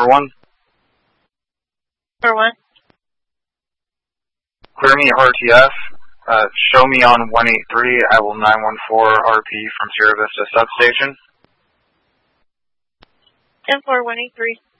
1041. 41. Clear me RTF. Show me on 183. I will 914 RP from Sierra Vista substation. 10-4, 183.